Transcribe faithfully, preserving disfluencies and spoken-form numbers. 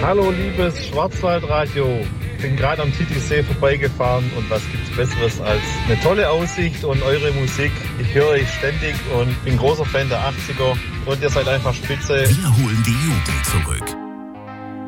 Hallo liebes Schwarzwaldradio, bin gerade am Titisee vorbeigefahren und was gibt's Besseres als eine tolle Aussicht und eure Musik. Ich höre euch ständig und bin großer Fan der achtziger und ihr seid einfach spitze. Wir holen die Jugend zurück.